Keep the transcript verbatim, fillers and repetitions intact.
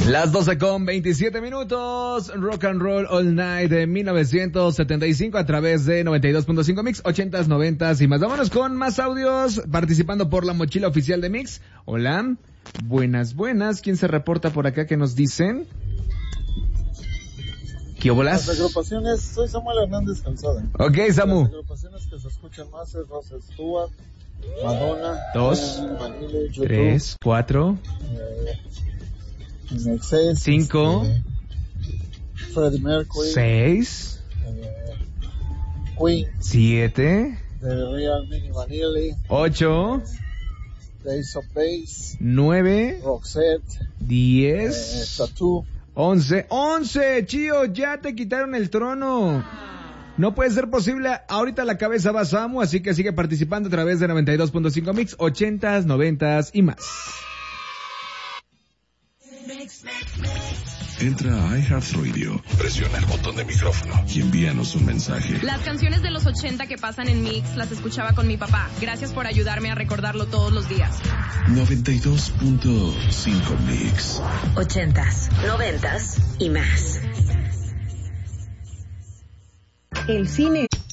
Las doce con veintisiete minutos, Rock and Roll All Night de mil novecientos setenta y cinco a través de noventa y dos punto cinco Mix, ochentas, noventas y más. Vámonos con más audios, participando por la mochila oficial de Mix. Hola, buenas, buenas. ¿Quién se reporta por acá? ¿Qué nos dicen? ¿Qué bolas? Las agrupaciones, soy Samuel Hernández Calzada. Ok, Samu. Las agrupaciones que se escuchan más es Rosa Stewart, Madonna, Dos, Vanille, YouTube, tres, cuatro, eh, Nexus, cinco, eh, Freddie Mercury, seis, eh, Queen, siete, The Real Mini Vanille, ocho, Days of Base, nueve, Roxette, eh, diez, Tattoo, once, once, Chío, ya te quitaron el trono. No puede ser posible, ahorita la cabeza va Samu, así que sigue participando a través de noventa y dos punto cinco Mix, ochentas, noventas y más. Entra a iHeartRadio, presiona el botón de micrófono y envíanos un mensaje. Las canciones de los ochenta que pasan en Mix las escuchaba con mi papá. Gracias por ayudarme a recordarlo todos los días. noventa y dos punto cinco Mix. Ochentas, noventas y más. El cine